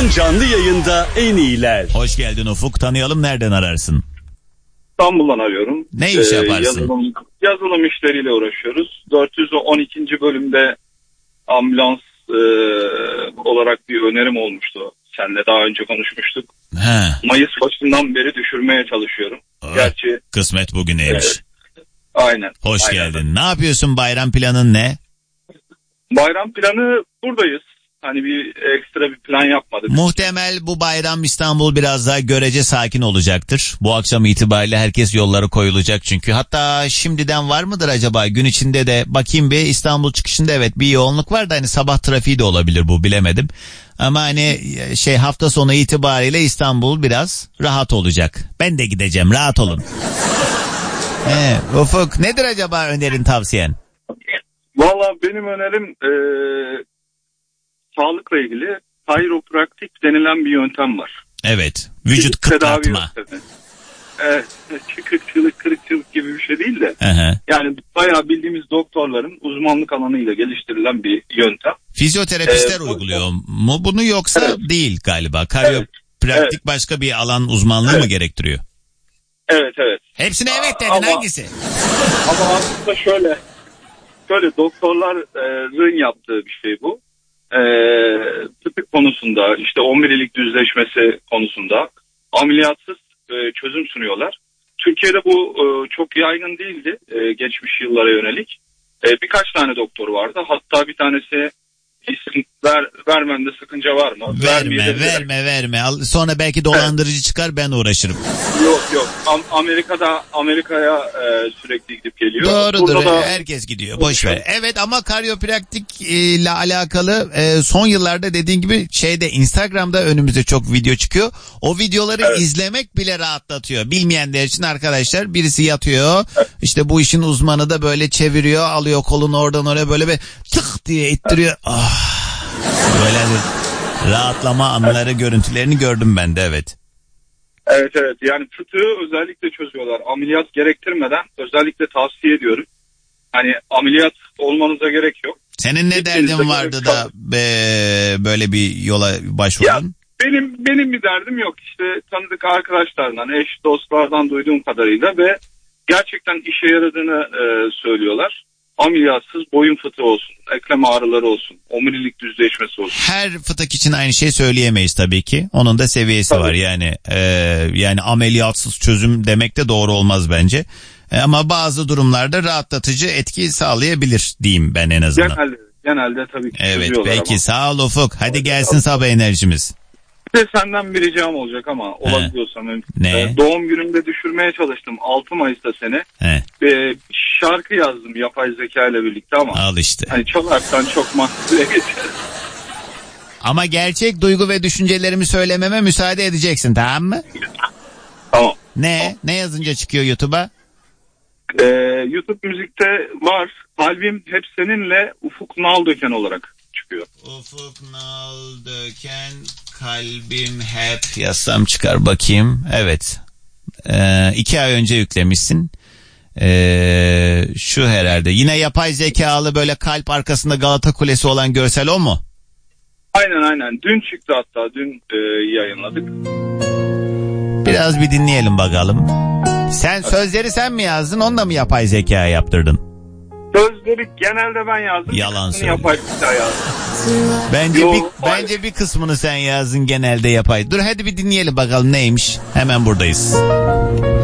an canlı yayında en iyiler. Hoş geldin Ufuk. Tanıyalım, nereden ararsın? İstanbul'dan arıyorum. Ne iş yaparsın? Yazılım işleriyle uğraşıyoruz. 412. bölümde ambulans olarak bir önerim olmuştu. Seninle daha önce konuşmuştuk. He. Mayıs başından beri düşürmeye çalışıyorum. Gerçi kısmet bugüneymiş. Aynen. Hoş aynen. geldin. Ne yapıyorsun? Bayram planın ne? Bayram planı buradayız. Hani bir ekstra bir plan yapmadık. Muhtemel bu bayram İstanbul biraz daha görece sakin olacaktır. Bu akşam itibariyle herkes yollara koyulacak çünkü. Hatta şimdiden var mıdır acaba? Gün içinde de bakayım bir, İstanbul çıkışında evet bir yoğunluk var da hani sabah trafiği de olabilir, bu bilemedim. Ama hani hafta sonu itibariyle İstanbul biraz rahat olacak. Ben de gideceğim, rahat olun. Ufuk, nedir acaba önerin, tavsiyen? Valla benim önerim sağlıkla ilgili kayropraktik denilen bir yöntem var. Evet. Vücut kıtlatma. Evet. Kırıkçılık gibi bir şey değil de. Hı-hı. Yani bayağı bildiğimiz doktorların uzmanlık alanıyla geliştirilen bir yöntem. Fizyoterapistler uyguluyor mu bunu, yoksa evet. Değil galiba. Kayropraktik başka bir alan uzmanlığı mı gerektiriyor? Evet. Hepsine evet dedin, hangisi? Ama aslında şöyle doktorların yaptığı bir şey bu. Tıpık konusunda, işte omurilik düzleşmesi konusunda ameliyatsız çözüm sunuyorlar. Türkiye'de bu çok yaygın değildi geçmiş yıllara yönelik. Birkaç tane doktor vardı. Hatta bir tanesi isim vermemde sakınca var mı? Verme. Sonra belki dolandırıcı çıkar, ben uğraşırım. Yok. Amerika'ya sürekli gidip geliyor. Doğrudur. Herkes gidiyor. Boş ver. Evet, ama karyopraktik ile alakalı son yıllarda dediğin gibi Instagram'da önümüze çok video çıkıyor. O videoları izlemek bile rahatlatıyor. Bilmeyenler için arkadaşlar, birisi yatıyor. İşte bu işin uzmanı da böyle çeviriyor, alıyor kolunu oradan oraya, böyle bir tık diye ittiriyor. Böyle rahatlama anları, görüntülerini gördüm ben de, evet. Evet. Yani fıtığı özellikle çözüyorlar. Ameliyat gerektirmeden özellikle tavsiye ediyorum. Hani ameliyat olmanıza gerek yok. Senin ne derdin vardı da böyle bir yola başvurdun? Ya, benim bir derdim yok. İşte tanıdık arkadaşlardan, eş dostlardan duyduğum kadarıyla ve gerçekten işe yaradığını söylüyorlar. Ameliyatsız boyun fıtığı olsun, eklem ağrıları olsun, omurilik düzleşmesi olsun. Her fıtık için aynı şey söyleyemeyiz tabii ki. Onun da seviyesi var. Yani ameliyatsız çözüm demek de doğru olmaz bence. Ama bazı durumlarda rahatlatıcı etki sağlayabilir diyeyim ben en azından. Genelde tabii ki. Evet, peki, sağ ol Ufuk. Hadi gelsin sabah enerjimiz. Bir de senden bir ricam olacak ama olabiliyorsa mümkün. Ne? Doğum günümde düşürmeye çalıştım 6 Mayıs'ta seni. Şarkı yazdım yapay zeka ile birlikte ama. Al işte. Hani çalarsan çok makbule geçer. Ama gerçek duygu ve düşüncelerimi söylememe müsaade edeceksin, tamam mı? Tamam. Ne yazınca çıkıyor YouTube'a? YouTube müzikte var. Kalbim hep seninle Ufuk Naldöken olarak çıkıyor. Ufuk Naldöken, kalbim hep yazsam çıkar bakayım. Evet. 2 ay önce yüklemişsin. Şu herhalde. Yine yapay zekalı, böyle kalp arkasında Galata Kulesi olan görsel o mu? Aynen. Dün çıktı hatta. Dün yayınladık. Biraz bir dinleyelim bakalım. Sözleri sen mi yazdın, onu da mı yapay zekaya yaptırdın? Sözleri genelde ben yazdım. Yalan söylüyor. Yapay zeka yazdım. Bence bir kısmını sen yazdın, genelde yapay. Dur hadi bir dinleyelim bakalım neymiş. Hemen buradayız.